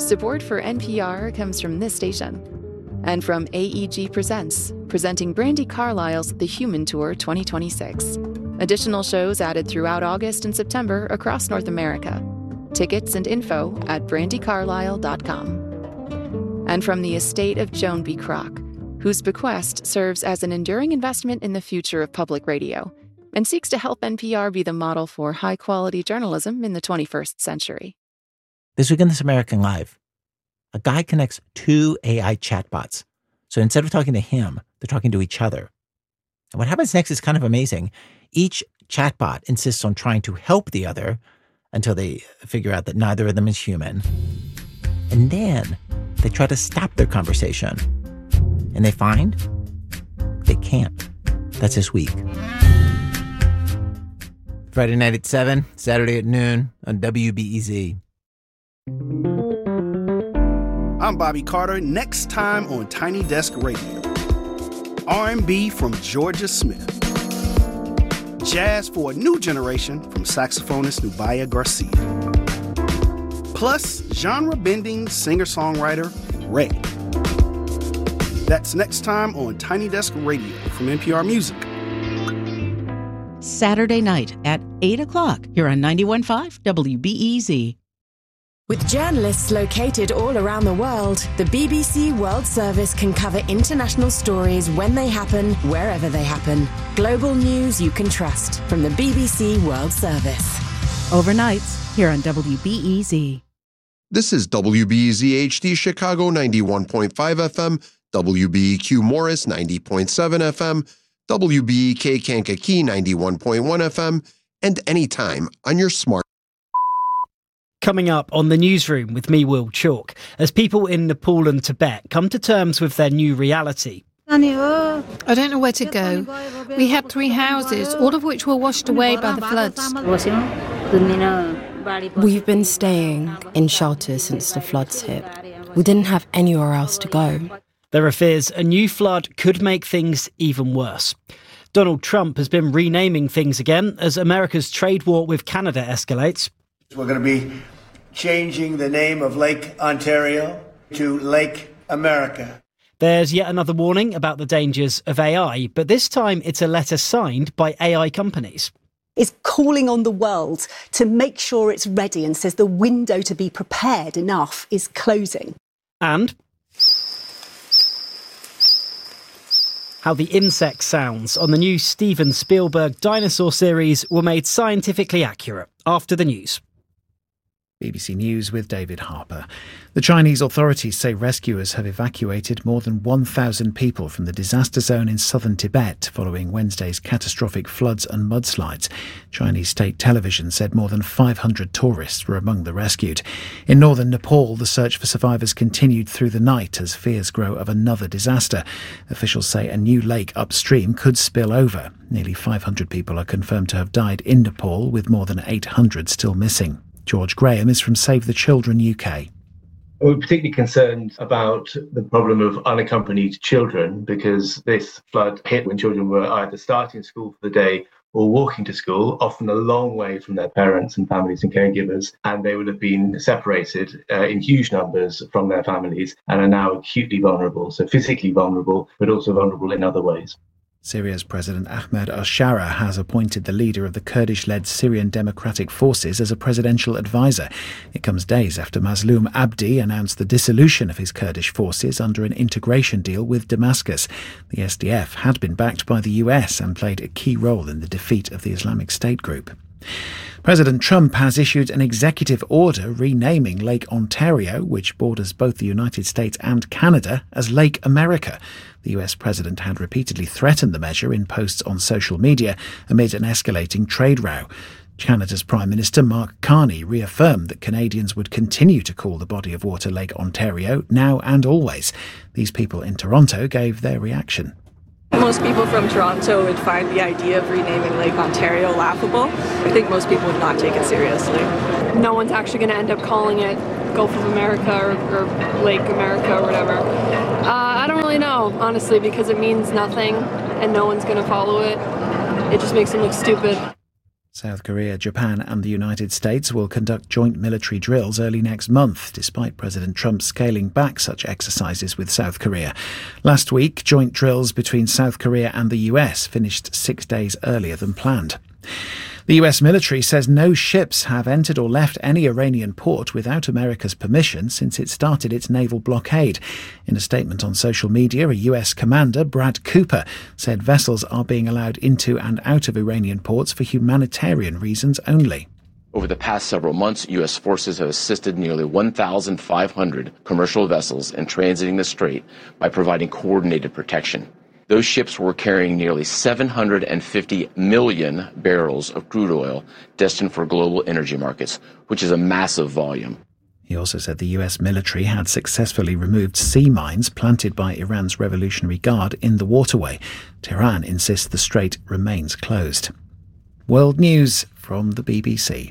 Support for NPR comes from this station and from AEG Presents, presenting Brandi Carlile's The Human Tour 2026. Additional shows added throughout August and September across North America. Tickets and info at brandicarlisle.com. And from the estate of Joan B. Kroc, whose bequest serves as an enduring investment in the future of public radio and seeks to help NPR be the model for high-quality journalism in the 21st century. This week on This American Life, a guy connects two AI chatbots. So instead of talking to him, they're talking to each other. And what happens next is kind of amazing. Each chatbot insists on trying to help the other until they figure out that neither of them is human. And then they try to stop their conversation. And they find they can't. That's this week. Friday night at 7, Saturday at noon on WBEZ. I'm Bobby Carter. Next time on Tiny Desk Radio. R&B from Georgia Smith. Jazz for a new generation from saxophonist Nubia Garcia. Plus, genre-bending singer-songwriter Ray. That's next time on Tiny Desk Radio from NPR Music. Saturday night at 8 o'clock here on 91.5 WBEZ. With journalists located all around the world, the BBC World Service can cover international stories when they happen, wherever they happen. Global news you can trust from the BBC World Service. Overnights here on WBEZ. This is WBEZ HD Chicago 91.5 FM, WBEQ Morris 90.7 FM, WBEK Kankakee 91.1 FM, and anytime on your smart. Coming up on The Newsroom with me, Will Chalk, as people in Nepal and Tibet come to terms with their new reality. I don't know where to go. We had 3 houses, all of which were washed away by the floods. We've been staying in shelters since the floods hit. We didn't have anywhere else to go. There are fears a new flood could make things even worse. Donald Trump has been renaming things again as America's trade war with Canada escalates. We're going to be changing the name of Lake Ontario to Lake America. There's yet another warning about the dangers of AI, but this time it's a letter signed by AI companies. Is calling on the world to make sure it's ready and says the window to be prepared enough is closing. And how the insect sounds on the new Steven Spielberg dinosaur series were made scientifically accurate. After the news. BBC News with David Harper. The Chinese authorities say rescuers have evacuated more than 1,000 people from the disaster zone in southern Tibet following Wednesday's catastrophic floods and mudslides. Chinese state television said more than 500 tourists were among the rescued. In northern Nepal, the search for survivors continued through the night as fears grow of another disaster. Officials say a new lake upstream could spill over. Nearly 500 people are confirmed to have died in Nepal, with more than 800 still missing. George Graham is from Save the Children UK. We're particularly concerned about the problem of unaccompanied children because this flood hit when children were either starting school for the day or walking to school, often a long way from their parents and families and caregivers, and they would have been separated in huge numbers from their families and are now acutely vulnerable, so physically vulnerable, but also vulnerable in other ways. Syria's President Ahmed al-Shara has appointed the leader of the Kurdish-led Syrian Democratic Forces as a presidential advisor. It comes days after Mazloum Abdi announced the dissolution of his Kurdish forces under an integration deal with Damascus. The SDF had been backed by the US and played a key role in the defeat of the Islamic State group. President Trump has issued an executive order renaming Lake Ontario, which borders both the United States and Canada, as Lake America. The US president had repeatedly threatened the measure in posts on social media amid an escalating trade row. Canada's Prime Minister Mark Carney reaffirmed that Canadians would continue to call the body of water Lake Ontario now and always. These people in Toronto gave their reaction. Most people from Toronto would find the idea of renaming Lake Ontario laughable. I think most people would not take it seriously. No one's actually going to end up calling it Gulf of America or Lake America or whatever. I don't really know, honestly, because it means nothing and no one's going to follow it. It just makes them look stupid. South Korea, Japan and the United States will conduct joint military drills early next month, despite President Trump scaling back such exercises with South Korea. Last week, joint drills between South Korea and the US finished 6 days earlier than planned. The US military says no ships have entered or left any Iranian port without America's permission since it started its naval blockade. In a statement on social media, a US commander, Brad Cooper, said vessels are being allowed into and out of Iranian ports for humanitarian reasons only. Over the past several months, U.S. forces have assisted nearly 1,500 commercial vessels in transiting the strait by providing coordinated protection. Those ships were carrying nearly 750 million barrels of crude oil destined for global energy markets, which is a massive volume. He also said the US military had successfully removed sea mines planted by Iran's Revolutionary Guard in the waterway. Tehran insists the strait remains closed. World News from the BBC.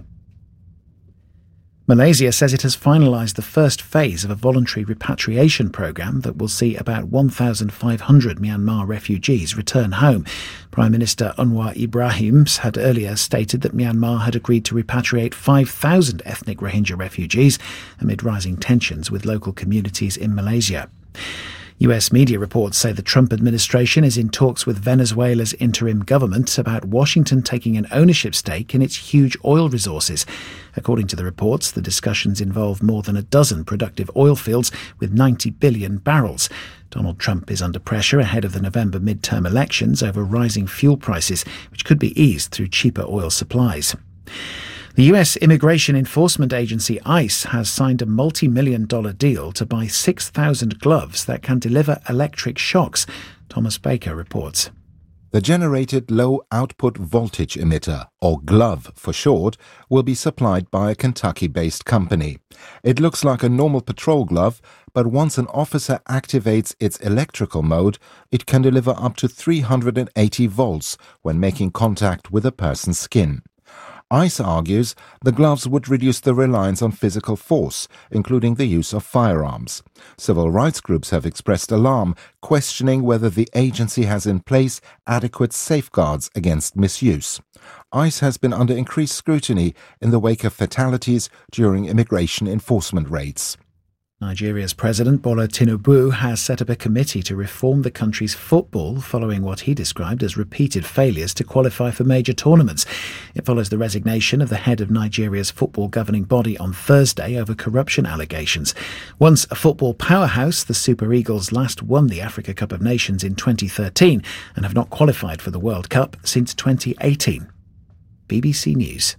Malaysia says it has finalised the first phase of a voluntary repatriation programme that will see about 1,500 Myanmar refugees return home. Prime Minister Anwar Ibrahim had earlier stated that Myanmar had agreed to repatriate 5,000 ethnic Rohingya refugees amid rising tensions with local communities in Malaysia. US media reports say the Trump administration is in talks with Venezuela's interim government about Washington taking an ownership stake in its huge oil resources. According to the reports, the discussions involve more than a dozen productive oil fields with 90 billion barrels. Donald Trump is under pressure ahead of the November midterm elections over rising fuel prices, which could be eased through cheaper oil supplies. The US Immigration Enforcement Agency, ICE, has signed a multi-million-dollar deal to buy 6,000 gloves that can deliver electric shocks. Thomas Baker reports. The generated low-output voltage emitter, or GLOVE for short, will be supplied by a Kentucky-based company. It looks like a normal patrol glove, but once an officer activates its electrical mode, it can deliver up to 380 volts when making contact with a person's skin. ICE argues the gloves would reduce the reliance on physical force, including the use of firearms. Civil rights groups have expressed alarm, questioning whether the agency has in place adequate safeguards against misuse. ICE has been under increased scrutiny in the wake of fatalities during immigration enforcement raids. Nigeria's President Bola Tinubu has set up a committee to reform the country's football following what he described as repeated failures to qualify for major tournaments. It follows the resignation of the head of Nigeria's football governing body on Thursday over corruption allegations. Once a football powerhouse, the Super Eagles last won the Africa Cup of Nations in 2013 and have not qualified for the World Cup since 2018. BBC News.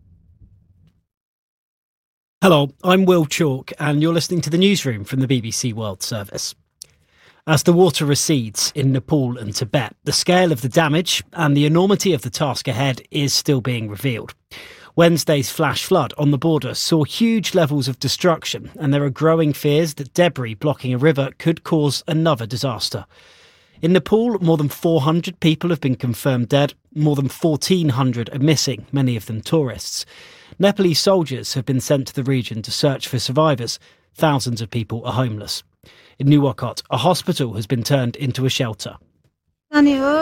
Hello, I'm Will Chalk and you're listening to the newsroom from the BBC World Service. As the water recedes in Nepal and Tibet, the scale of the damage and the enormity of the task ahead is still being revealed. Wednesday's flash flood on the border saw huge levels of destruction, and there are growing fears that debris blocking a river could cause another disaster. In Nepal, more than 400 people have been confirmed dead, more than 1,400 are missing, many of them tourists. Nepalese soldiers have been sent to the region to search for survivors. Thousands of people are homeless. In Nuwakot, a hospital has been turned into a shelter. I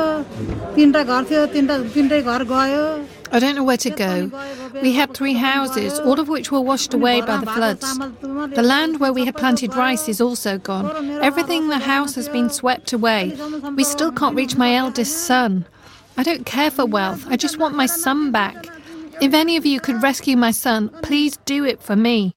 don't know where to go. We had 3 houses, all of which were washed away by the floods. The land where we had planted rice is also gone. Everything in the house has been swept away. We still can't reach my eldest son. I don't care for wealth. I just want my son back. If any of you could rescue my son, please do it for me.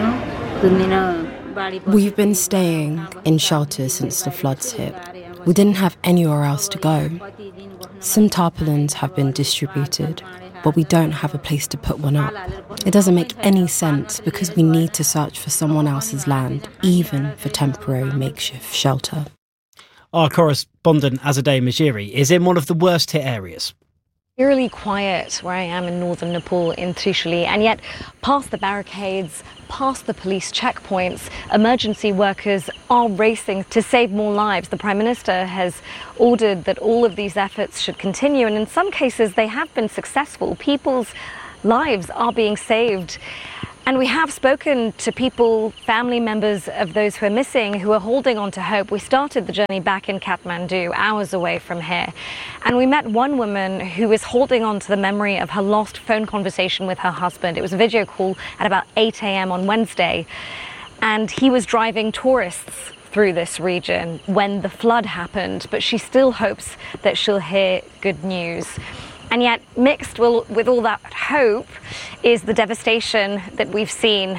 We've been staying in shelter since the floods hit. We didn't have anywhere else to go. Some tarpaulins have been distributed, but we don't have a place to put one up. It doesn't make any sense because we need to search for someone else's land, even for temporary makeshift shelter. Our correspondent Azadeh Majiri is in one of the worst hit areas. Eerily quiet where I am in northern Nepal in Trishuli, and yet past the barricades, past the police checkpoints, emergency workers are racing to save more lives. The Prime Minister has ordered that all of these efforts should continue, and in some cases they have been successful. People's lives are being saved. And we have spoken to people, family members of those who are missing, who are holding on to hope. We started the journey back in Kathmandu, hours away from here. And we met one woman who is holding on to the memory of her lost phone conversation with her husband. It was a video call at about 8 a.m. on Wednesday. And he was driving tourists through this region when the flood happened. But she still hopes that she'll hear good news. And yet, mixed with all that hope is the devastation that we've seen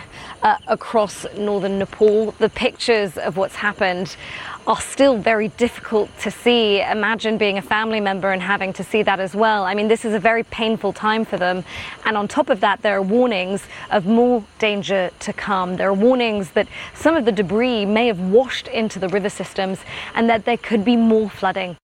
across northern Nepal. The pictures of what's happened are still very difficult to see. Imagine being a family member and having to see that as well. I mean, this is a very painful time for them. And on top of that, there are warnings of more danger to come. There are warnings that some of the debris may have washed into the river systems and that there could be more flooding.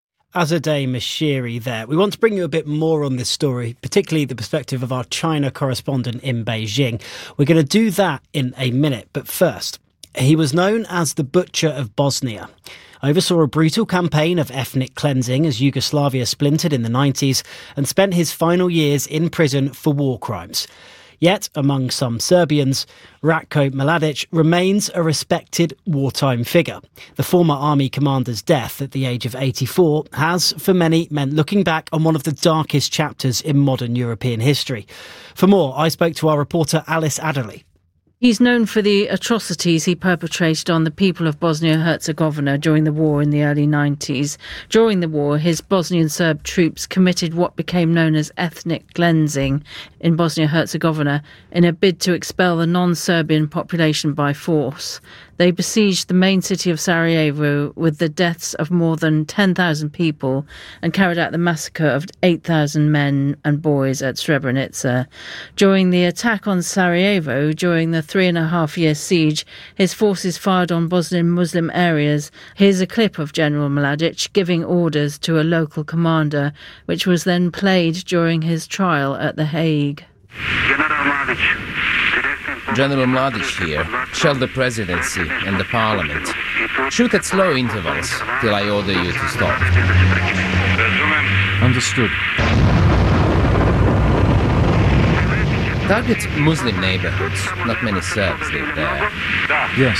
Azadeh Moshiri there. We want to bring you a bit more on this story, particularly the perspective of our China correspondent in Beijing. We're going to do that in a minute. But first, he was known as the Butcher of Bosnia. Oversaw a brutal campaign of ethnic cleansing as Yugoslavia splintered in the 90s and spent his final years in prison for war crimes. Yet, among some Serbians, Ratko Mladic remains a respected wartime figure. The former army commander's death at the age of 84 has, for many, meant looking back on one of the darkest chapters in modern European history. For more, I spoke to our reporter Alice Adderley. He's known for the atrocities he perpetrated on the people of Bosnia-Herzegovina during the war in the early 90s. During the war, his Bosnian Serb troops committed what became known as ethnic cleansing in Bosnia-Herzegovina in a bid to expel the non-Serbian population by force. They besieged the main city of Sarajevo with the deaths of more than 10,000 people and carried out the massacre of 8,000 men and boys at Srebrenica. During the attack on Sarajevo, during the 3.5-year siege, his forces fired on Bosnian Muslim areas. Here's a clip of General Mladic giving orders to a local commander, which was then played during his trial at The Hague. General Mladic here, shall the presidency and the parliament. Shoot at slow intervals till I order you to stop. Understood. Target Muslim neighborhoods. Not many Serbs live there. Yes.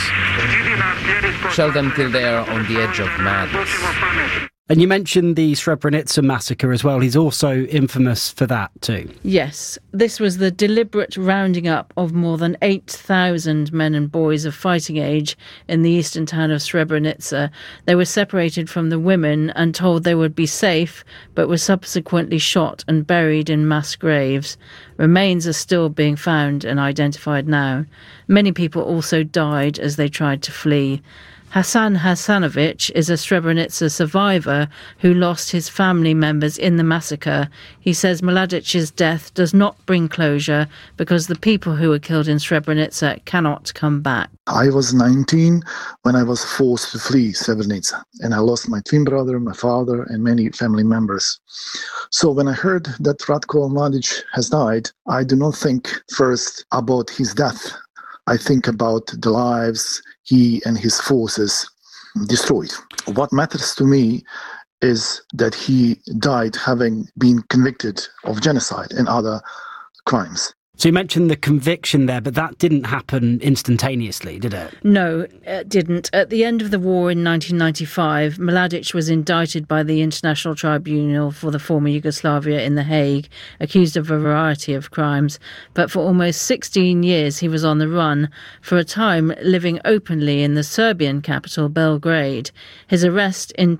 Shell them till they are on the edge of madness. And you mentioned the Srebrenica massacre as well. He's also infamous for that too. Yes, this was the deliberate rounding up of more than 8,000 men and boys of fighting age in the eastern town of Srebrenica. They were separated from the women and told they would be safe, but were subsequently shot and buried in mass graves. Remains are still being found and identified now. Many people also died as they tried to flee. Hasan Hasanovic is a Srebrenica survivor who lost his family members in the massacre. He says Mladic's death does not bring closure because the people who were killed in Srebrenica cannot come back. I was 19 when I was forced to flee Srebrenica, and I lost my twin brother, my father, and many family members. So when I heard that Ratko Mladic has died, I do not think first about his death. I think about the lives he and his forces destroyed. What matters to me is that he died having been convicted of genocide and other crimes. So you mentioned the conviction there, but that didn't happen instantaneously, did it? No, it didn't. At the end of the war in 1995, Mladic was indicted by the International Tribunal for the former Yugoslavia in The Hague, accused of a variety of crimes. But for almost 16 years, he was on the run, for a time living openly in the Serbian capital, Belgrade. His arrest in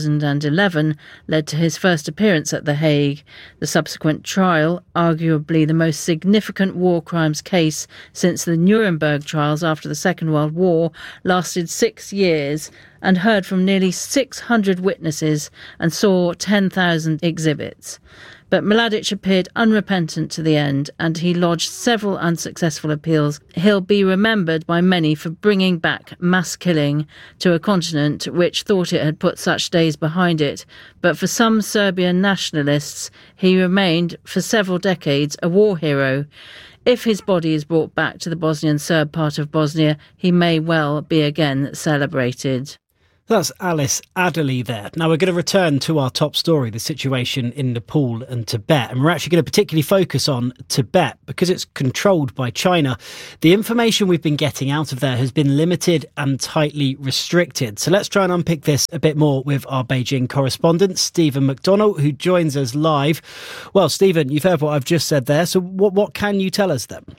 2011 led to his first appearance at The Hague. The subsequent trial, arguably the most significant war crimes case since the Nuremberg trials after the Second World War, lasted 6 years and heard from nearly 600 witnesses and saw 10,000 exhibits. But Mladic appeared unrepentant to the end, and he lodged several unsuccessful appeals. He'll be remembered by many for bringing back mass killing to a continent which thought it had put such days behind it. But for some Serbian nationalists, he remained for several decades a war hero. If his body is brought back to the Bosnian Serb part of Bosnia, he may well be again celebrated. That's Alice Adderley there. Now we're going to return to our top story, the situation in Nepal and Tibet. And we're actually going to particularly focus on Tibet because it's controlled by China. The information we've been getting out of there has been limited and tightly restricted. So let's try and unpick this a bit more with our Beijing correspondent, Stephen McDonnell, who joins us live. Well, Stephen, you've heard what I've just said there. So what can you tell us then?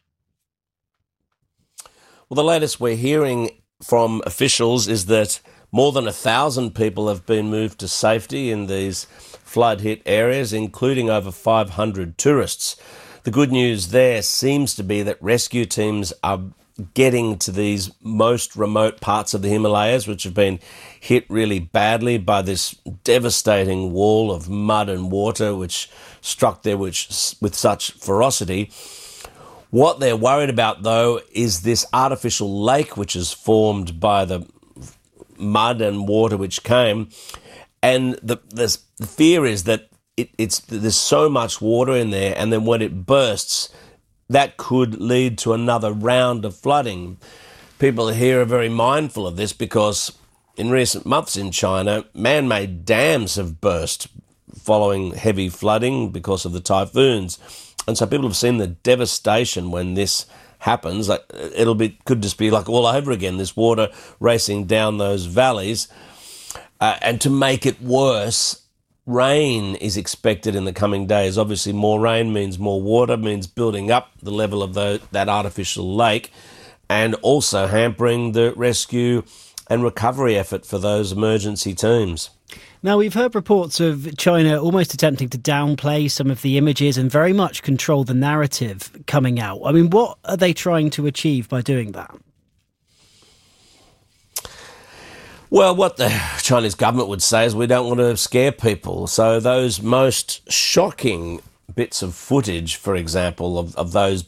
Well, the latest we're hearing from officials is that more than 1,000 people have been moved to safety in these flood-hit areas, including over 500 tourists. The good news there seems to be that rescue teams are getting to these most remote parts of the Himalayas, which have been hit really badly by this devastating wall of mud and water which struck there with such ferocity. What they're worried about, though, is this artificial lake which is formed by the mud and water which came. And the fear is that there's so much water in there, and then when it bursts, that could lead to another round of flooding. People here are very mindful of this because in recent months in China, man-made dams have burst following heavy flooding because of the typhoons. And so people have seen the devastation when this happens. Like, could just be like all over again, this water racing down those valleys. And to make it worse, rain is expected in the coming days. Obviously, more rain means more water, means building up the level of that artificial lake, and also hampering the rescue and recovery effort for those emergency teams. Now, we've heard reports of China almost attempting to downplay some of the images and very much control the narrative coming out. I mean, what are they trying to achieve by doing that? Well, what the Chinese government would say is we don't want to scare people. So those most shocking bits of footage, for example, of those,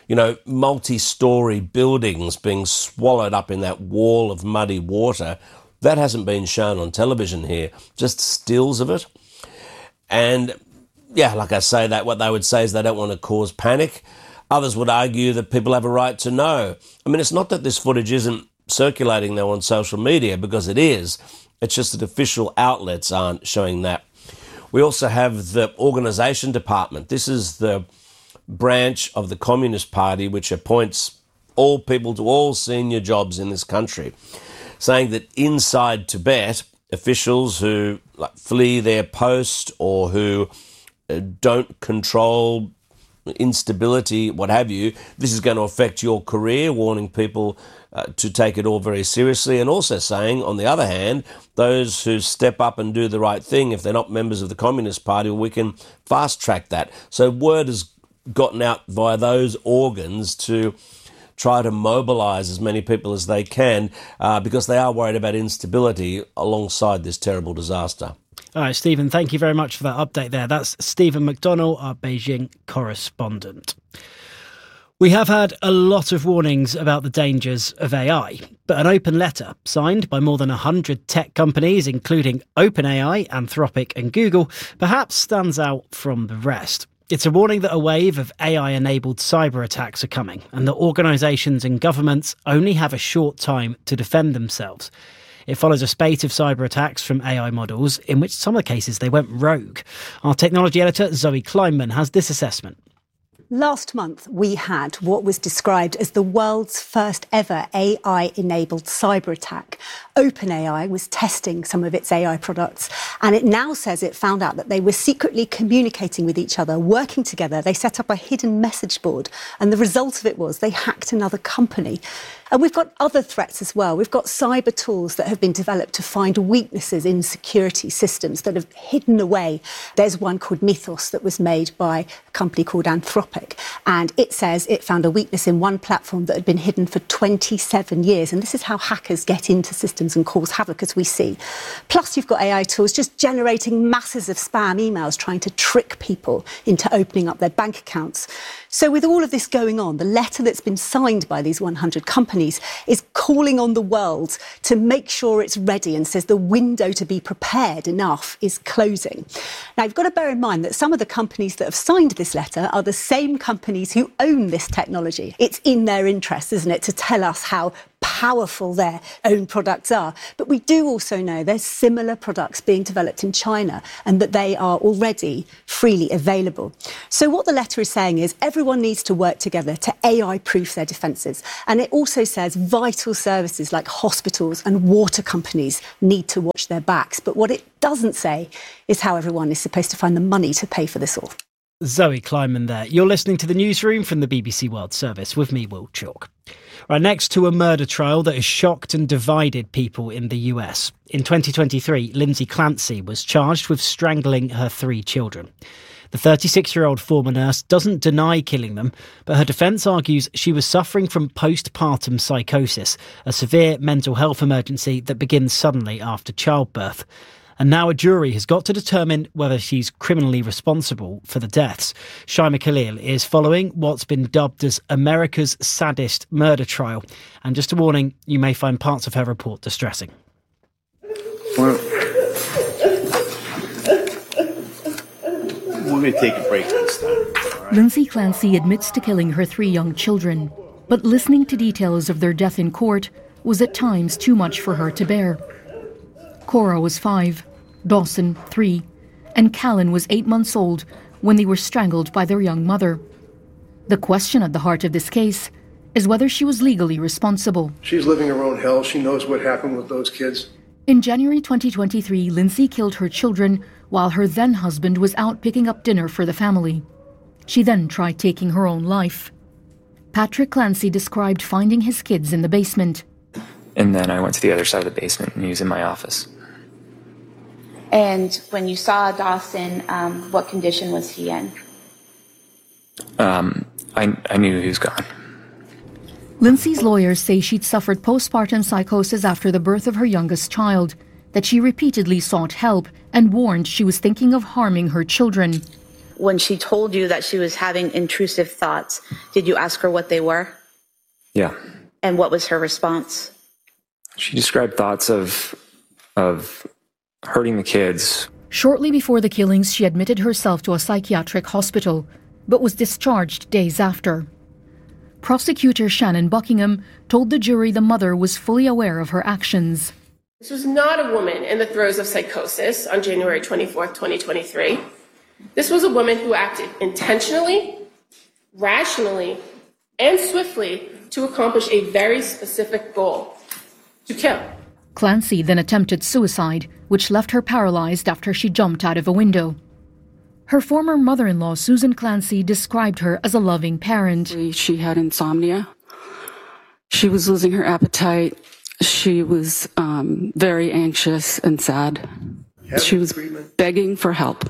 multi-storey buildings being swallowed up in that wall of muddy water, that hasn't been shown on television here, just stills of it. And, like I say, that what they would say is they don't want to cause panic. Others would argue that people have a right to know. I mean, it's not that this footage isn't circulating, though, on social media, because it is. It's just that official outlets aren't showing that. We also have the organisation department. This is the branch of the Communist Party which appoints all people to all senior jobs in this country, saying that inside Tibet, officials who flee their post or who don't control instability, what have you, this is going to affect your career, warning people to take it all very seriously, and also saying, on the other hand, those who step up and do the right thing, if they're not members of the Communist Party, well, we can fast-track that. So word has gotten out via those organs to try to mobilise as many people as they can because they are worried about instability alongside this terrible disaster. All right, Stephen, thank you very much for that update there. That's Stephen McDonnell, our Beijing correspondent. We have had a lot of warnings about the dangers of AI, but an open letter signed by more than 100 tech companies, including OpenAI, Anthropic and Google, perhaps stands out from the rest. It's a warning that a wave of AI-enabled cyber attacks are coming, and that organisations and governments only have a short time to defend themselves. It follows a spate of cyber attacks from AI models, in which some of the cases they went rogue. Our technology editor, Zoe Kleinman, has this assessment. Last month, we had what was described as the world's first ever AI-enabled cyber attack. OpenAI was testing some of its AI products, and it now says it found out that they were secretly communicating with each other, working together. They set up a hidden message board, and the result of it was they hacked another company. And we've got other threats as well. We've got cyber tools that have been developed to find weaknesses in security systems that have hidden away. There's one called Mythos that was made by a company called Anthropic. And it says it found a weakness in one platform that had been hidden for 27 years. And this is how hackers get into systems and cause havoc, as we see. Plus, you've got AI tools just generating masses of spam emails, trying to trick people into opening up their bank accounts. So with all of this going on, the letter that's been signed by these 100 companies is calling on the world to make sure it's ready, and says the window to be prepared enough is closing. Now, you've got to bear in mind that some of the companies that have signed this letter are the same companies who own this technology. It's in their interest, isn't it, to tell us how powerful their own products are. But we do also know there's similar products being developed in China and that they are already freely available. So what the letter is saying is everyone needs to work together to AI-proof their defences. And it also says vital services like hospitals and water companies need to watch their backs. But what it doesn't say is how everyone is supposed to find the money to pay for this all. Zoe Kleiman there. You're listening to the newsroom from the BBC World Service with me, Will Chalk. Right, next to a murder trial that has shocked and divided people in the US. In 2023, Lindsay Clancy was charged with strangling her 3 children. The 36-year-old former nurse doesn't deny killing them, but her defence argues she was suffering from postpartum psychosis, a severe mental health emergency that begins suddenly after childbirth. And now a jury has got to determine whether she's criminally responsible for the deaths. Shaima Khalil is following what's been dubbed as America's saddest murder trial. And just a warning, you may find parts of her report distressing. We're going to take a break this time. Right? Lindsay Clancy admits to killing her 3 young children, but listening to details of their death in court was at times too much for her to bear. Cora was 5. Dawson, 3, and Callan was 8 months old when they were strangled by their young mother. The question at the heart of this case is whether she was legally responsible. She's living her own hell. She knows what happened with those kids. In January 2023, Lindsay killed her children while her then-husband was out picking up dinner for the family. She then tried taking her own life. Patrick Clancy described finding his kids in the basement. And then I went to the other side of the basement and he was in my office. And when you saw Dawson, what condition was he in? I knew he was gone. Lindsay's lawyers say she'd suffered postpartum psychosis after the birth of her youngest child, that she repeatedly sought help and warned she was thinking of harming her children. When she told you that she was having intrusive thoughts, did you ask her what they were? Yeah. And what was her response? She described thoughts of hurting the kids. Shortly before the killings, she admitted herself to a psychiatric hospital, but was discharged days after. Prosecutor Shannon Buckingham told the jury the mother was fully aware of her actions. This was not a woman in the throes of psychosis on January 24th, 2023. This was a woman who acted intentionally, rationally, and swiftly to accomplish a very specific goal: to kill. Clancy then attempted suicide, which left her paralyzed after she jumped out of a window. Her former mother-in-law, Susan Clancy, described her as a loving parent. She had insomnia. She was losing her appetite. She was very anxious and sad. She was begging for help.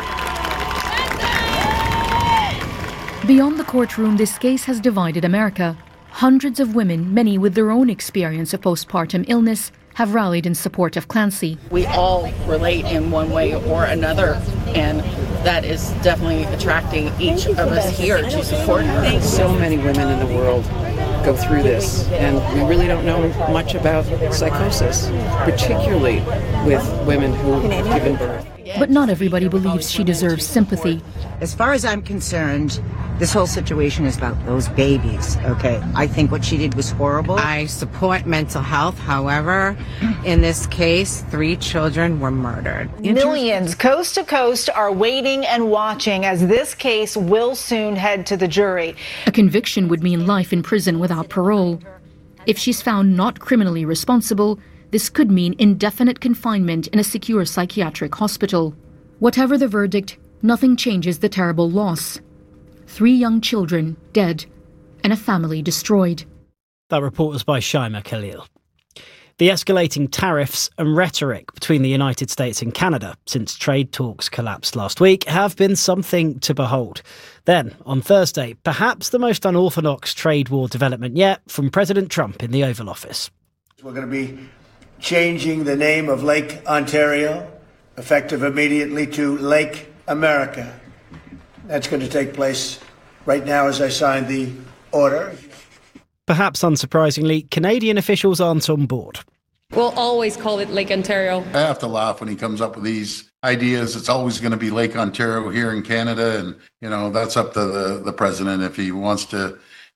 Beyond the courtroom, this case has divided America. Hundreds of women, many with their own experience of postpartum illness, have rallied in support of Clancy. We all relate in one way or another, and that is definitely attracting each of us here to support her. So many women in the world go through this, and we really don't know much about psychosis, particularly with women who have given birth. But not everybody believes she deserves sympathy. As far as I'm concerned, this whole situation is about those babies, okay? I think what she did was horrible. I support mental health. However, in this case, 3 children were murdered. Millions coast to coast are waiting and watching as this case will soon head to the jury. A conviction would mean life in prison without parole. If she's found not criminally responsible, this could mean indefinite confinement in a secure psychiatric hospital. Whatever the verdict, nothing changes the terrible loss. 3 young children dead and a family destroyed. That report was by Shaima Khalil. The escalating tariffs and rhetoric between the United States and Canada since trade talks collapsed last week have been something to behold. Then, on Thursday, perhaps the most unorthodox trade war development yet from President Trump in the Oval Office. We're going to be changing the name of Lake Ontario, effective immediately, to Lake America. That's going to take place right now as I sign the order. Perhaps unsurprisingly, Canadian officials aren't on board. We'll always call it Lake Ontario. I have to laugh when he comes up with these ideas. It's always going to be Lake Ontario here in Canada. And, that's up to the president if he wants to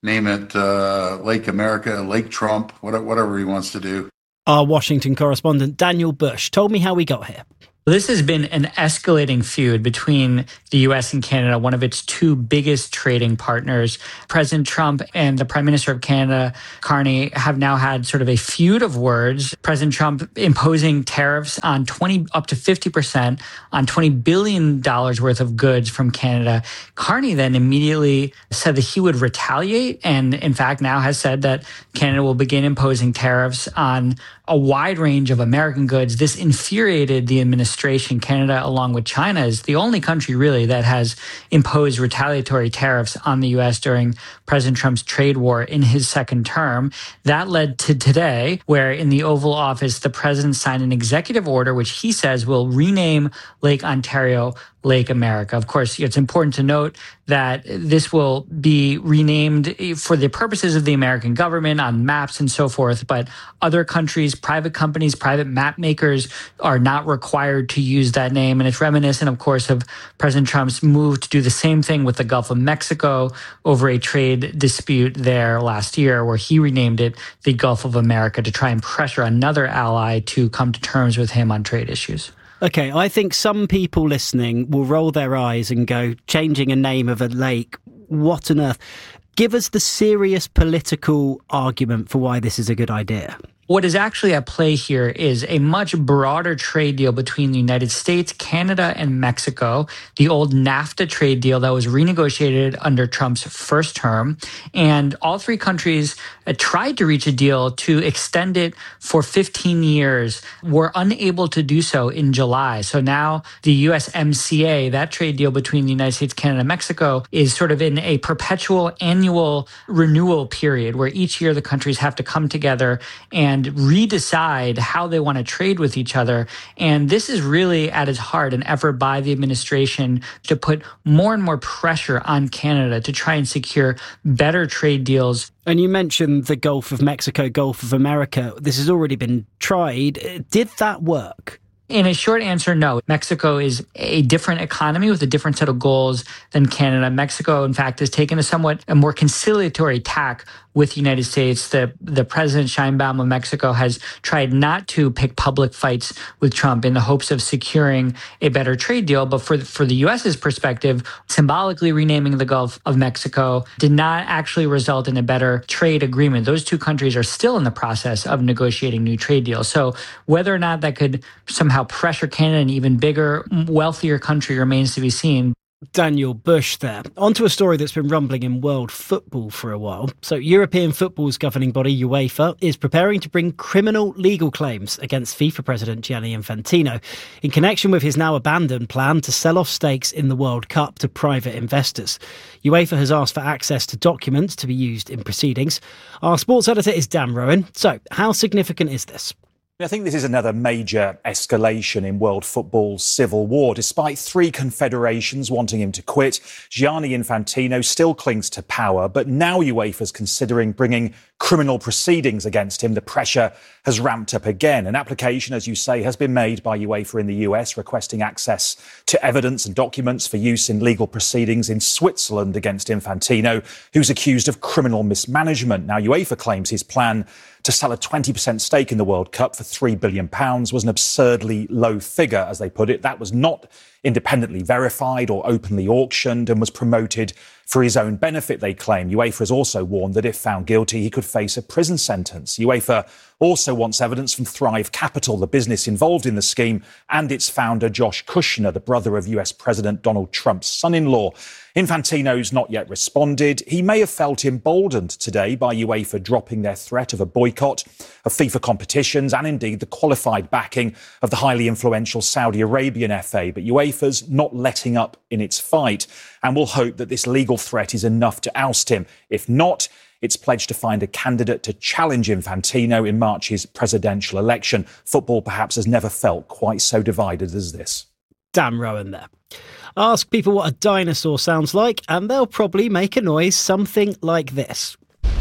name it Lake America, Lake Trump, whatever he wants to do. Our Washington correspondent Daniel Bush told me how we got here. This has been an escalating feud between the U.S. and Canada, one of its two biggest trading partners. President Trump and the Prime Minister of Canada, Carney, have now had sort of a feud of words. President Trump imposing tariffs on up to 50% on $20 billion worth of goods from Canada. Carney then immediately said that he would retaliate and, in fact, now has said that Canada will begin imposing tariffs on a wide range of American goods. This infuriated the administration. Canada, along with China, is the only country really that has imposed retaliatory tariffs on the U.S. during President Trump's trade war in his second term. That led to today, where in the Oval Office, the president signed an executive order, which he says will rename Lake Ontario Lake America. Of course, it's important to note that this will be renamed for the purposes of the American government on maps and so forth, but other countries, private companies, private map makers are not required to use that name. And it's reminiscent, of course, of President Trump's move to do the same thing with the Gulf of Mexico over a trade dispute there last year, where he renamed it the Gulf of America to try and pressure another ally to come to terms with him on trade issues. Okay, I think some people listening will roll their eyes and go, changing a name of a lake, what on earth? Give us the serious political argument for why this is a good idea. What is actually at play here is a much broader trade deal between the United States, Canada, and Mexico, the old NAFTA trade deal that was renegotiated under Trump's first term. And all three countries tried to reach a deal to extend it for 15 years, were unable to do so in July. So now the USMCA, that trade deal between the United States, Canada, and Mexico, is sort of in a perpetual annual renewal period where each year the countries have to come together and redecide how they want to trade with each other. And this is really at its heart an effort by the administration to put more and more pressure on Canada to try and secure better trade deals. And you mentioned the Gulf of Mexico, Gulf of America. This has already been tried. Did that work? In a short answer, no. Mexico is a different economy with a different set of goals than Canada. Mexico, in fact, has taken a more conciliatory tack with the United States. The President Sheinbaum of Mexico has tried not to pick public fights with Trump in the hopes of securing a better trade deal. But for the U.S.'s perspective, symbolically renaming the Gulf of Mexico did not actually result in a better trade agreement. Those two countries are still in the process of negotiating new trade deals. So whether or not that could somehow pressure Canada, an even bigger, wealthier country, remains to be seen. Daniel Bush there. On to a story that's been rumbling in world football for a while. So European football's governing body, UEFA, is preparing to bring criminal legal claims against FIFA President Gianni Infantino in connection with his now abandoned plan to sell off stakes in the World Cup to private investors. UEFA has asked for access to documents to be used in proceedings. Our sports editor is Dan Rowan. So how significant is this? I think this is another major escalation in world football's civil war. Despite three confederations wanting him to quit, Gianni Infantino still clings to power, but now UEFA's considering bringing criminal proceedings against him. The pressure has ramped up again. An application, as you say, has been made by UEFA in the US requesting access to evidence and documents for use in legal proceedings in Switzerland against Infantino, who's accused of criminal mismanagement. Now, UEFA claims his plan to sell a 20% stake in the World Cup for £3 billion was an absurdly low figure, as they put it. That was not independently verified or openly auctioned and was promoted for his own benefit, they claim. UEFA has also warned that if found guilty, he could face a prison sentence. UEFA also wants evidence from Thrive Capital, the business involved in the scheme, and its founder, Josh Kushner, the brother of US President Donald Trump's son-in-law. Infantino's not yet responded. He may have felt emboldened today by UEFA dropping their threat of a boycott of FIFA competitions and indeed the qualified backing of the highly influential Saudi Arabian FA. But UEFA's not letting up in its fight and will hope that this legal threat is enough to oust him. If not, it's pledged to find a candidate to challenge Infantino in March's presidential election. Football perhaps has never felt quite so divided as this. Dan Rowan there. Ask people what a dinosaur sounds like, and they'll probably make a noise something like this.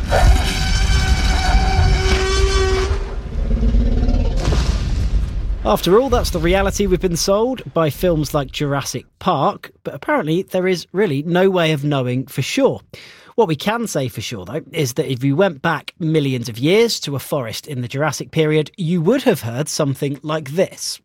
After all, that's the reality we've been sold by films like Jurassic Park, but apparently there is really no way of knowing for sure. What we can say for sure, though, is that if you went back millions of years to a forest in the Jurassic period, you would have heard something like this.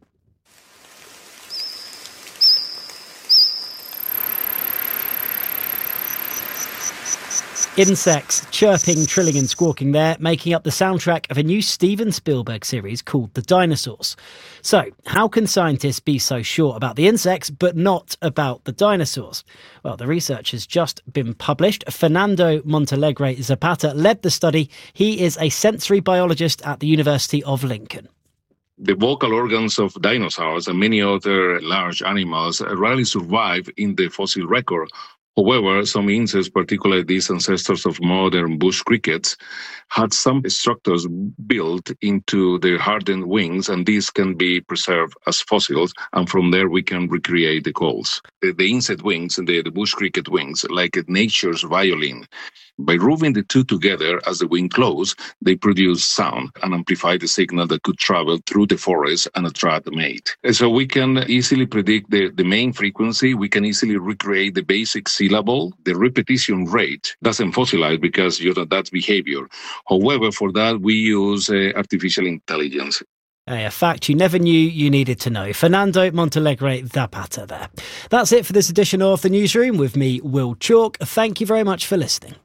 Insects chirping, trilling and squawking there, making up the soundtrack of a new Steven Spielberg series called The Dinosaurs. So, how can scientists be so sure about the insects but not about the dinosaurs? Well, the research has just been published. Fernando Montalegre Zapata led the study. He is a sensory biologist at the University of Lincoln. The vocal organs of dinosaurs and many other large animals rarely survive in the fossil record. However, some insects, particularly these ancestors of modern bush crickets, had some structures built into their hardened wings, and these can be preserved as fossils, and from there we can recreate the calls. The insect wings and the bush cricket wings, like nature's violin, by rubbing the two together as the wing close, they produce sound and amplify the signal that could travel through the forest and attract the mate. And so we can easily predict the main frequency. We can easily recreate the basic syllable. The repetition rate doesn't fossilize because that's behavior. However, for that, we use artificial intelligence. A fact you never knew you needed to know. Fernando Montalegre Zapata there. That's it for this edition of The Newsroom with me, Will Chalk. Thank you very much for listening.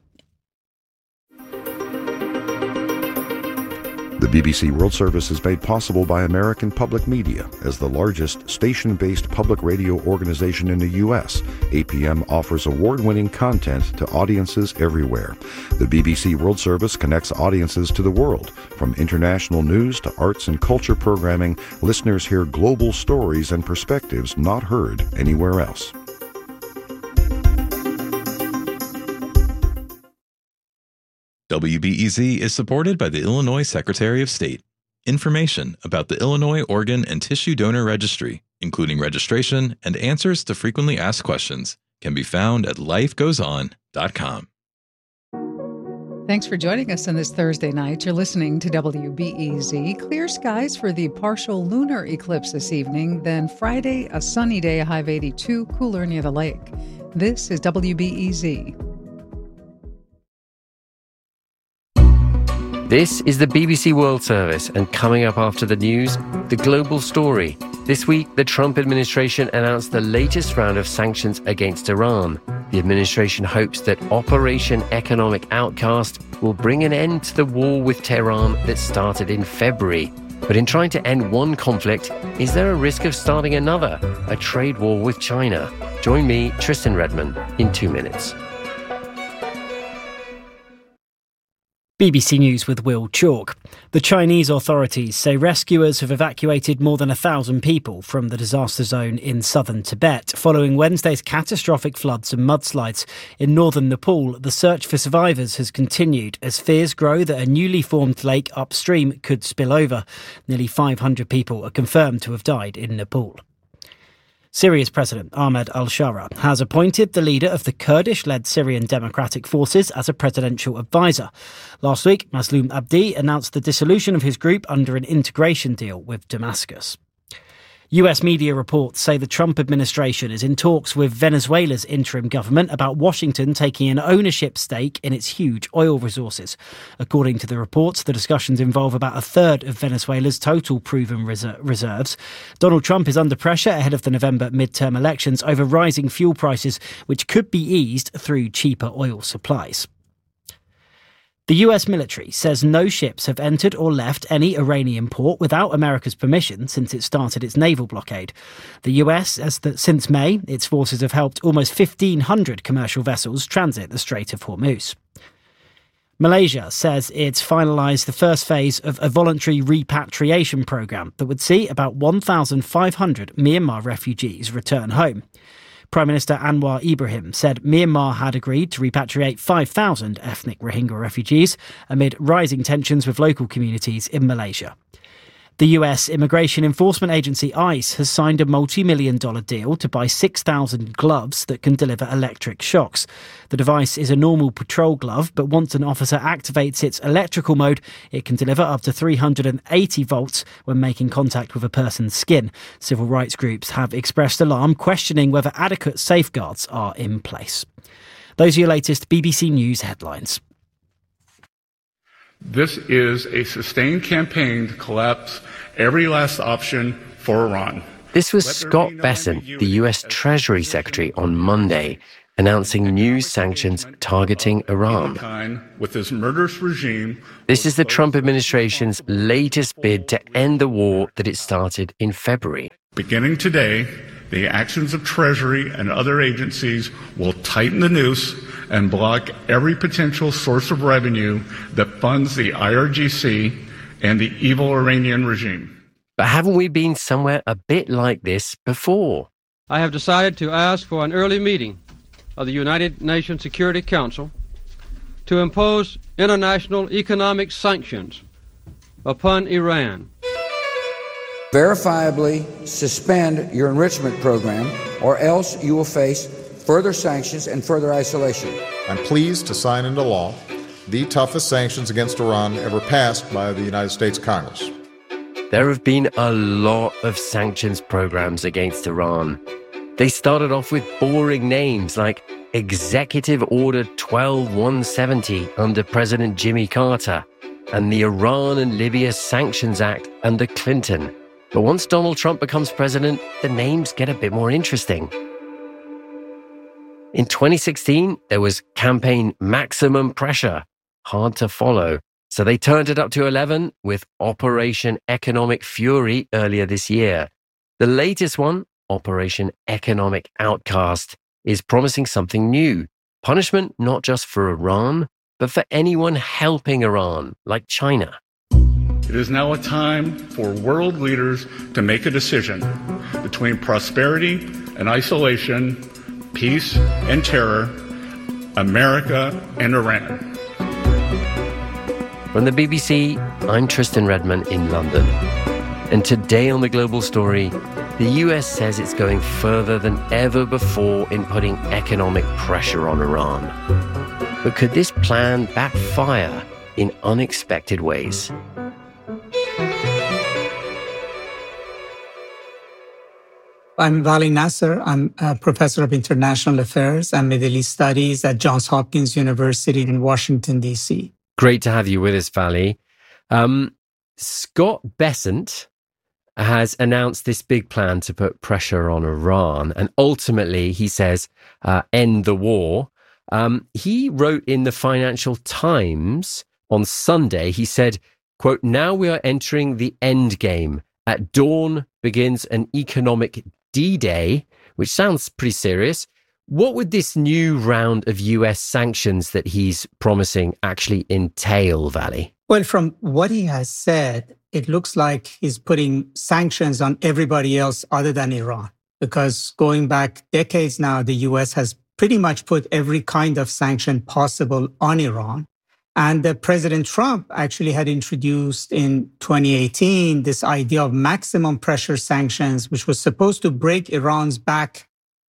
The BBC World Service is made possible by American Public Media. As the largest station-based public radio organization in the U.S., APM offers award-winning content to audiences everywhere. The BBC World Service connects audiences to the world. From international news to arts and culture programming, listeners hear global stories and perspectives not heard anywhere else. WBEZ is supported by the Illinois Secretary of State. Information about the Illinois Organ and Tissue Donor Registry, including registration and answers to frequently asked questions, can be found at lifegoeson.com. Thanks for joining us on this Thursday night. You're listening to WBEZ. Clear skies for the partial lunar eclipse this evening. Then Friday, a sunny day, a high of 82, cooler near the lake. This is WBEZ. This is the BBC World Service, and coming up after the news, the global story. This week, the Trump administration announced the latest round of sanctions against Iran. The administration hopes that Operation Economic Outcast will bring an end to the war with Tehran that started in February. But in trying to end one conflict, is there a risk of starting another, a trade war with China? Join me, Tristan Redman, in 2 minutes. BBC News with Will Chalk. The Chinese authorities say rescuers have evacuated more than 1,000 people from the disaster zone in southern Tibet. Following Wednesday's catastrophic floods and mudslides in northern Nepal, the search for survivors has continued as fears grow that a newly formed lake upstream could spill over. Nearly 500 people are confirmed to have died in Nepal. Syria's President Ahmed al-Shara has appointed the leader of the Kurdish-led Syrian Democratic Forces as a presidential advisor. Last week, Mazloum Abdi announced the dissolution of his group under an integration deal with Damascus. US media reports say the Trump administration is in talks with Venezuela's interim government about Washington taking an ownership stake in its huge oil resources. According to the reports, the discussions involve about a third of Venezuela's total proven reserves. Donald Trump is under pressure ahead of the November midterm elections over rising fuel prices, which could be eased through cheaper oil supplies. The US military says no ships have entered or left any Iranian port without America's permission since it started its naval blockade. The US says that since May, its forces have helped almost 1,500 commercial vessels transit the Strait of Hormuz. Malaysia says it's finalised the first phase of a voluntary repatriation programme that would see about 1,500 Myanmar refugees return home. Prime Minister Anwar Ibrahim said Myanmar had agreed to repatriate 5,000 ethnic Rohingya refugees amid rising tensions with local communities in Malaysia. The US Immigration Enforcement Agency ICE has signed a multi-million-dollar deal to buy 6,000 gloves that can deliver electric shocks. The device is a normal patrol glove, but once an officer activates its electrical mode, it can deliver up to 380 volts when making contact with a person's skin. Civil rights groups have expressed alarm, questioning whether adequate safeguards are in place. Those are your latest BBC News headlines. This is a sustained campaign to collapse every last option for Iran. This was Scott Bessent, the US Treasury Secretary, on Monday, announcing new sanctions targeting Iran. With this murderous regime, this is the Trump administration's latest bid to end the war that it started in February. Beginning today, the actions of Treasury and other agencies will tighten the noose and block every potential source of revenue that funds the IRGC and the evil Iranian regime. But haven't we been somewhere a bit like this before? I have decided to ask for an early meeting of the United Nations Security Council to impose international economic sanctions upon Iran. Verifiably suspend your enrichment program, or else you will face further sanctions and further isolation. I'm pleased to sign into law the toughest sanctions against Iran ever passed by the United States Congress. There have been a lot of sanctions programs against Iran. They started off with boring names like Executive Order 12170 under President Jimmy Carter and the Iran and Libya Sanctions Act under Clinton. But once Donald Trump becomes president, the names get a bit more interesting. In 2016, there was Campaign Maximum Pressure, hard to follow. So they turned it up to 11 with Operation Economic Fury earlier this year. The latest one, Operation Economic Outcast, is promising something new. Punishment not just for Iran, but for anyone helping Iran, like China. It is now a time for world leaders to make a decision between prosperity and isolation, peace and terror, America and Iran. From the BBC, I'm Tristan Redman in London. And today on The Global Story, the US says it's going further than ever before in putting economic pressure on Iran. But could this plan backfire in unexpected ways? I'm Vali Nasser. I'm a professor of international affairs and Middle East studies at Johns Hopkins University in Washington, D.C. Great to have you with us, Vali. Scott Bessent has announced this big plan to put pressure on Iran and ultimately, he says, end the war. He wrote in the Financial Times on Sunday, he said, quote, "Now we are entering the end game. At dawn begins an economic D-Day," which sounds pretty serious. What would this new round of US sanctions that he's promising actually entail, Vali? Well, from what he has said, it looks like he's putting sanctions on everybody else other than Iran. Because going back decades now, the US has pretty much put every kind of sanction possible on Iran. And President Trump actually had introduced in 2018 this idea of maximum pressure sanctions, which was supposed to break Iran's back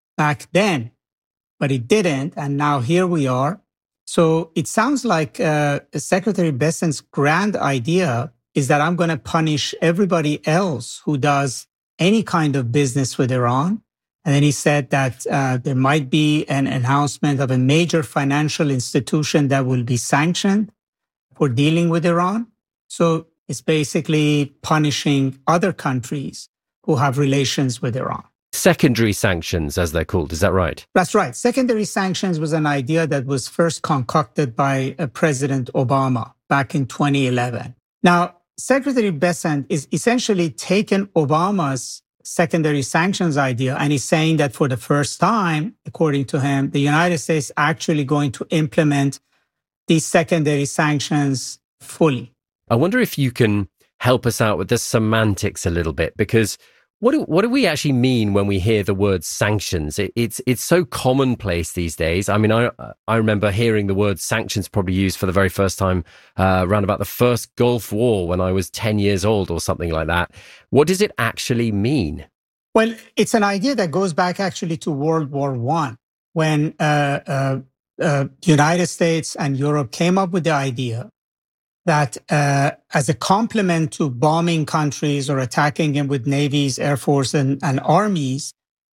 then, but it didn't. And now here we are. So it sounds like Secretary Bessent's grand idea is that I'm going to punish everybody else who does any kind of business with Iran. And then he said that there might be an announcement of a major financial institution that will be sanctioned for dealing with Iran. So it's basically punishing other countries who have relations with Iran. Secondary sanctions, as they're called. Is that right? That's right. Secondary sanctions was an idea that was first concocted by President Obama back in 2011. Now, Secretary Bessent is essentially taken Obama's secondary sanctions idea, and he's saying that for the first time, according to him, the United States actually going to implement these secondary sanctions fully. I wonder if you can help us out with the semantics a little bit, because what do we actually mean when we hear the word sanctions? It's so commonplace these days. I mean, I remember hearing the word sanctions probably used for the very first time around about the first Gulf War when I was 10 years old or something like that. What does it actually mean? Well, it's an idea that goes back actually to World War I, when the United States and Europe came up with the idea that as a complement to bombing countries or attacking them with navies, air force, and armies,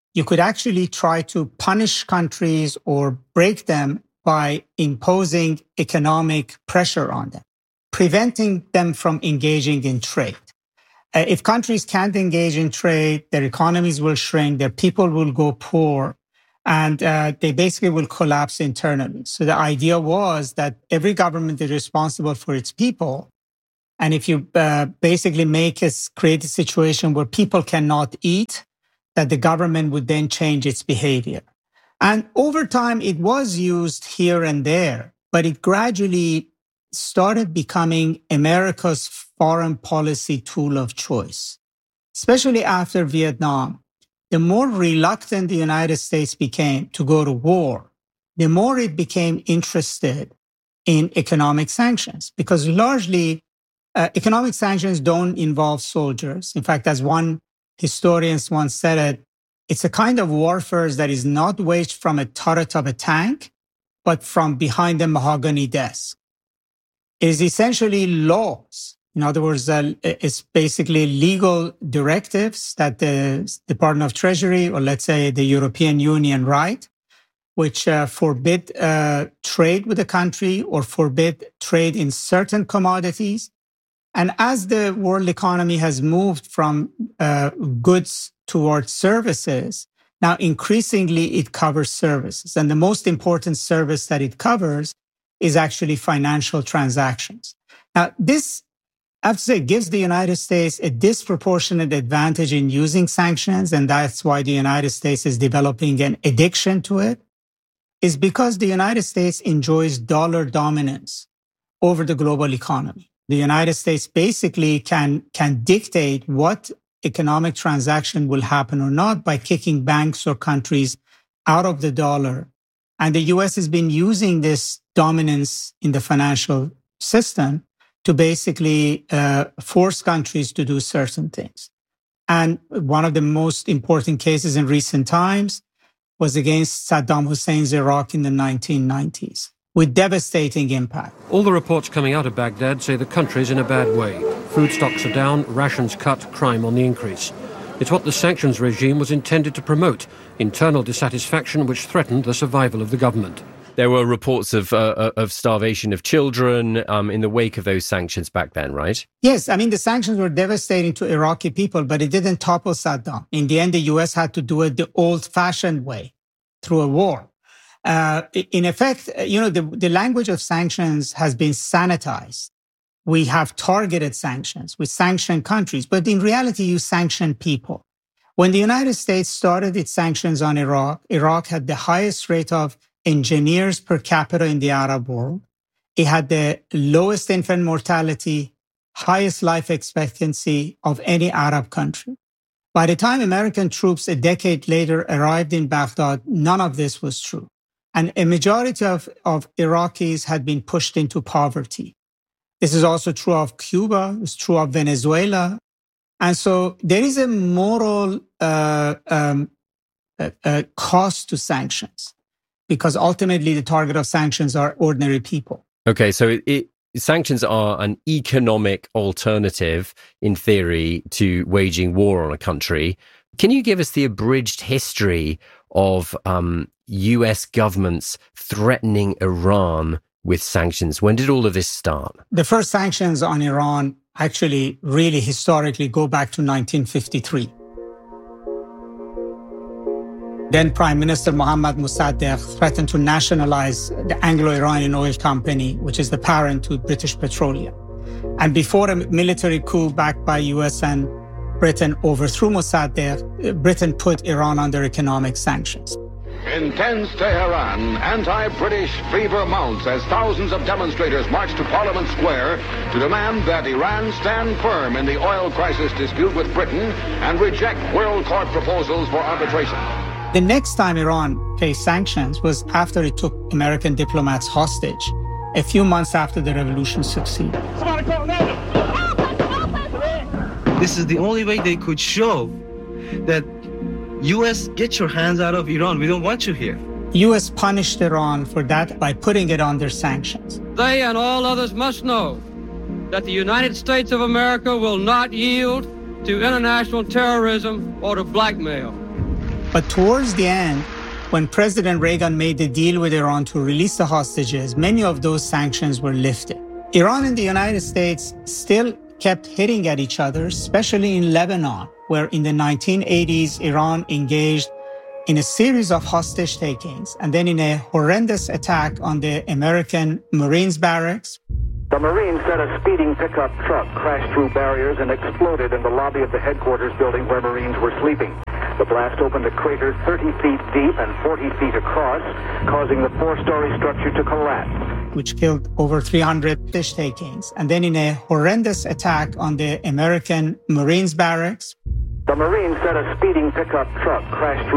you could actually try to punish countries or break them by imposing economic pressure on them, preventing them from engaging in trade. If countries can't engage in trade, their economies will shrink, their people will go poor, and they basically will collapse internally. So the idea was that every government is responsible for its people. And if you basically create a situation where people cannot eat, that the government would then change its behavior. And over time, it was used here and there, but it gradually started becoming America's foreign policy tool of choice, especially after Vietnam. The more reluctant the United States became to go to war, the more it became interested in economic sanctions, because largely economic sanctions don't involve soldiers. In fact, as one historian once said it, it's a kind of warfare that is not waged from a turret of a tank, but from behind a mahogany desk. It is essentially laws. In other words, it's basically legal directives that the Department of Treasury, or let's say the European Union, write, which forbid trade with a country or forbid trade in certain commodities. And as the world economy has moved from goods towards services, now increasingly it covers services. And the most important service that it covers is actually financial transactions. Now, this, I have to say, gives the United States a disproportionate advantage in using sanctions, and that's why the United States is developing an addiction to it, is because the United States enjoys dollar dominance over the global economy. The United States basically can dictate what economic transaction will happen or not by kicking banks or countries out of the dollar. And the US has been using this dominance in the financial system to basically force countries to do certain things. And one of the most important cases in recent times was against Saddam Hussein's Iraq in the 1990s, with devastating impact. All the reports coming out of Baghdad say the country's in a bad way. Food stocks are down, rations cut, crime on the increase. It's what the sanctions regime was intended to promote, internal dissatisfaction which threatened the survival of the government. There were reports of starvation of children in the wake of those sanctions back then, right? Yes, I mean, the sanctions were devastating to Iraqi people, but it didn't topple Saddam. In the end, the US had to do it the old-fashioned way, through a war. In effect, the language of sanctions has been sanitized. We have targeted sanctions. We sanction countries, but in reality, you sanction people. When the United States started its sanctions on Iraq, Iraq had the highest rate of engineers per capita in the Arab world. It had the lowest infant mortality, highest life expectancy of any Arab country. By the time American troops a decade later arrived in Baghdad, none of this was true. And a majority of Iraqis had been pushed into poverty. This is also true of Cuba, it's true of Venezuela. And so there is a moral cost to sanctions, because ultimately the target of sanctions are ordinary people. Okay, so sanctions are an economic alternative, in theory, to waging war on a country. Can you give us the abridged history of US governments threatening Iran with sanctions? When did all of this start? The first sanctions on Iran actually really historically go back to 1953. Then Prime Minister Mohammad Mossadegh threatened to nationalize the Anglo-Iranian Oil Company, which is the parent to British Petroleum. And before a military coup backed by US and Britain overthrew Mossadegh, Britain put Iran under economic sanctions. Intense Tehran, anti-British fever mounts as thousands of demonstrators march to Parliament Square to demand that Iran stand firm in the oil crisis dispute with Britain and reject World Court proposals for arbitration. The next time Iran faced sanctions was after it took American diplomats hostage, a few months after the revolution succeeded. This is the only way they could show that U.S., get your hands out of Iran. We don't want you here. U.S. punished Iran for that by putting it under sanctions. They and all others must know that the United States of America will not yield to international terrorism or to blackmail. But towards the end, when President Reagan made the deal with Iran to release the hostages, many of those sanctions were lifted. Iran and the United States still kept hitting at each other, especially in Lebanon, where in the 1980s, Iran engaged in a series of hostage takings and then in a horrendous attack on the American Marines barracks. The Marines said a speeding pickup truck crashed through barriers and exploded in the lobby of the headquarters building where Marines were sleeping. The blast opened a crater 30 feet deep and 40 feet across, causing the four-story structure to collapse, which killed over 300 fish takings. And then in a horrendous attack on the American Marines barracks. The Marines said a speeding pickup truck crashed through